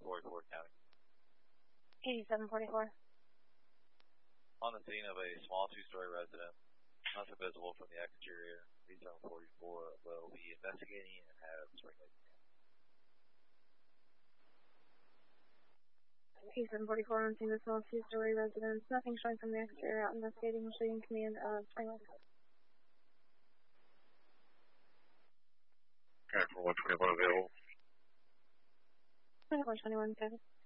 8744 County. 8744. On the scene of a small two-story residence, not so visible from the exterior, 3744 will be investigating and have sprinkler command. 8744 on scene of a small two-story residence, nothing showing from the exterior, out investigating and shooting command of sprinkler. Okay, for 121 available. 121, 7.